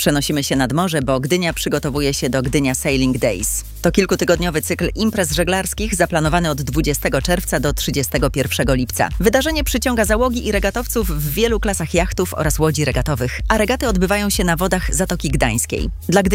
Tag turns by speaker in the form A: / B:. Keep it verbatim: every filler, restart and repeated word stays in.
A: Przenosimy się nad morze, bo Gdynia przygotowuje się do Gdynia Sailing Days. To kilkutygodniowy cykl imprez żeglarskich zaplanowany od dwudziestego czerwca do trzydziestego pierwszego lipca. Wydarzenie przyciąga załogi i regatowców w wielu klasach jachtów oraz łodzi regatowych, a regaty odbywają się na wodach Zatoki Gdańskiej. Dla